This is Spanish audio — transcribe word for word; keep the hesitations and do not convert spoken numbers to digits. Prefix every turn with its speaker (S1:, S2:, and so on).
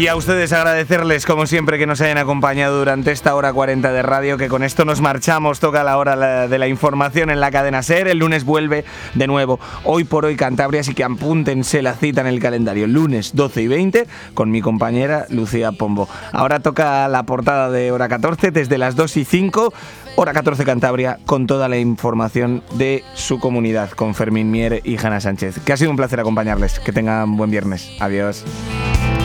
S1: Y a ustedes agradecerles, como siempre, que nos hayan acompañado durante esta hora cuarenta de radio, que con esto nos marchamos. Toca la hora de la información en la cadena SER. El lunes vuelve de nuevo Hoy por Hoy Cantabria, así que apúntense la cita en el calendario. Lunes doce y veinte con mi compañera Lucía Pombo. Ahora toca la portada de Hora catorce desde las dos y cinco. Hora catorce Cantabria, con toda la información de su comunidad, con Fermín Mier y Hanna Sánchez. Que ha sido un placer acompañarles. Que tengan buen viernes. Adiós.